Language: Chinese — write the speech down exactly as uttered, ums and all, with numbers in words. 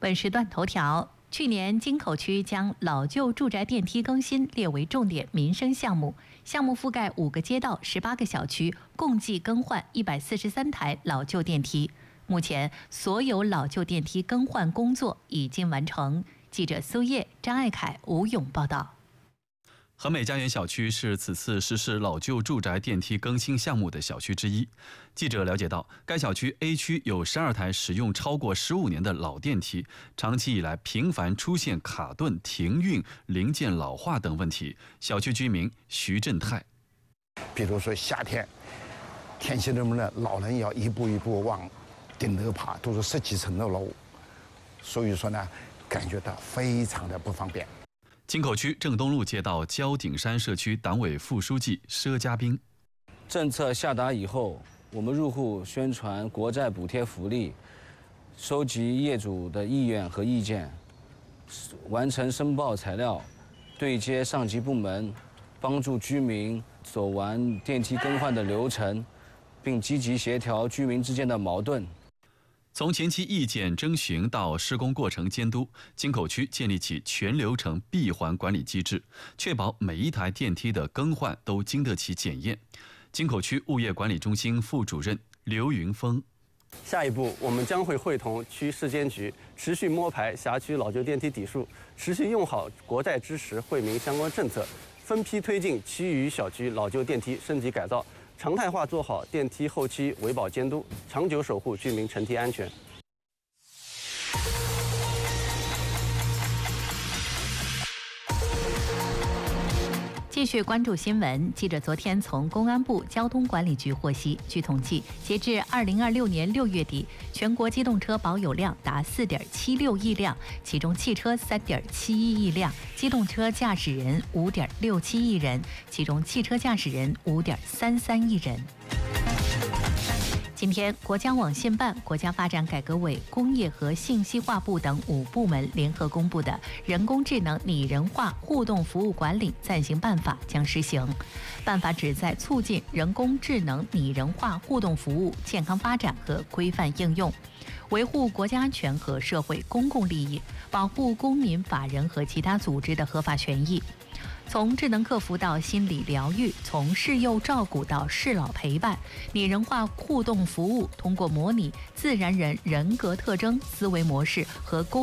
本时段头条：去年京口区将老旧住宅电梯更新列为重点民生项目，项目覆盖五个街道、十八个小区，共计更换一百四十三台老旧电梯。目前，所有老旧电梯更换工作已经完成。记者苏叶、张爱凯、吴勇报道。 和美家园小区是此次实施老旧住宅电梯更新项目的小区之一。记者了解到，该小区 A 区有十二台使用超过十五年的老电梯，长期以来频繁出现卡顿、停运、零件老化等问题。小区居民徐振泰， 比如说夏天，天气那么冷，老人要一步一步往顶楼爬，都是十几层的楼，所以说呢，感觉到非常的不方便。 京口区正东路街道焦顶山社区党委副书记佘家兵， 政策下达以后，我们入户宣传国债补贴福利，收集业主的意愿和意见，完成申报材料，对接上级部门，帮助居民走完电梯更换的流程，并积极协调居民之间的矛盾。 从前期意见征询到施工过程监督，京口区建立起全流程闭环管理机制，确保每一台电梯的更换都经得起检验。京口区物业管理中心副主任刘云峰， 下一步，我们将会会同区市监局持续摸排辖区老旧电梯底数，持续用好国债支持惠民相关政策，分批推进其余小区老旧电梯升级改造，常态化做好电梯后期维保监督，长久守护居民乘梯安全。 继续关注新闻。记者昨天从公安部交通管理局获悉，据统计，截至二零二六年六月底，全国机动车保有量达四点七六亿辆，其中汽车三点七一亿辆，机动车驾驶人五点六七亿人，其中汽车驾驶人五点三三亿人。今天，国家网信办、国家发展改革委、工业和信息化部等五部门联合公布的《人工智能拟人化互动服务管理暂行办法》将施行。办法旨在促进人工智能拟人化互动服务健康发展和规范应用，维护国家安全和社会公共利益，保护公民、法人和其他组织的合法权益。从智能客服到心理疗愈，从适幼照顾到适老陪伴，拟人化互动服务通过模拟自然人人格特征、思维模式和沟